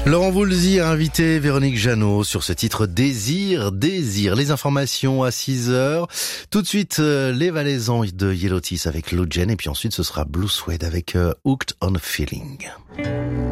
Laurent Voulzy a invité Véronique Jeannot sur ce titre Désir, Désir. Les informations à 6h. Tout de suite, les Valaisans de Yellowtis avec Lou Jen. Et puis ensuite, ce sera Blue Suede avec Hooked on a Feeling.